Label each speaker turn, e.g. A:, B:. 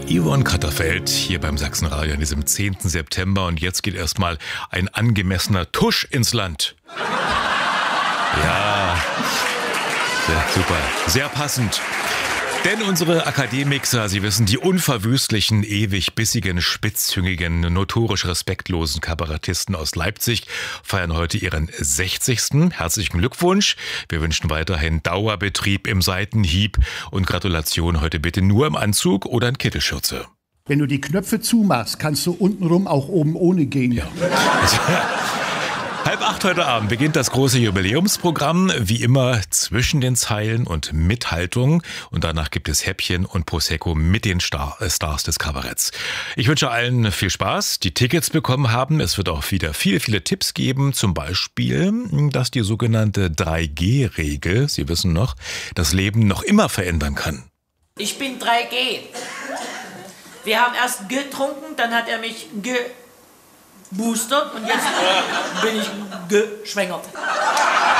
A: Yvonne Katterfeld hier beim Sachsenradio an diesem 10. September. Und jetzt geht erstmal ein angemessener Tusch ins Land. Ja, super, sehr passend. Denn unsere Akademixer, Sie wissen, die unverwüstlichen, ewig bissigen, spitzzüngigen, notorisch respektlosen Kabarettisten aus Leipzig feiern heute ihren 60. Herzlichen Glückwunsch. Wir wünschen weiterhin Dauerbetrieb im Seitenhieb und Gratulation heute bitte nur im Anzug oder in Kittelschürze.
B: Wenn du die Knöpfe zumachst, kannst du untenrum auch oben ohne gehen.
A: Ja. 7:30 heute Abend beginnt das große Jubiläumsprogramm, wie immer zwischen den Zeilen und mit Haltung. Und danach gibt es Häppchen und Prosecco mit den Stars des Kabaretts. Ich wünsche allen viel Spaß, die Tickets bekommen haben. Es wird auch wieder viele Tipps geben. Zum Beispiel, dass die sogenannte 3G-Regel, Sie wissen noch, das Leben noch immer verändern kann.
C: Ich bin 3G. Wir haben erst getrunken, dann hat er mich geboostert und jetzt bin ich geschwängert.